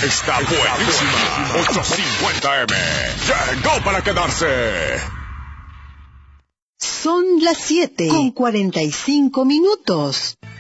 Está buenísima. 850M. Llegó para quedarse. Son las 7:45.